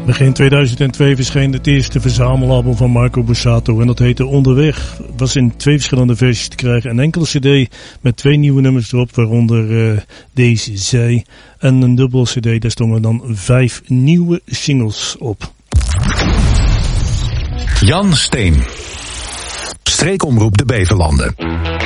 Begin 2002 verscheen het eerste verzamelalbum van Marco Borsato en dat heette Onderweg. Was in 2 verschillende versies te krijgen. Een enkele cd met 2 nieuwe nummers erop, waaronder Deze Zij. En een dubbele cd, daar stonden dan 5 nieuwe singles op. Jan Steen, streekomroep de Beverlanden.